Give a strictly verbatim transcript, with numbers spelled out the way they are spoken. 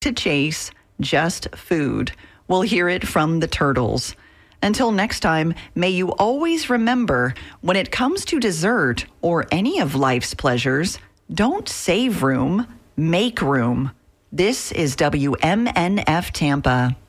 to chase, just food. We'll hear it from the turtles. Until next time, may you always remember, when it comes to dessert or any of life's pleasures, don't save room, make room. This is W M N F Tampa.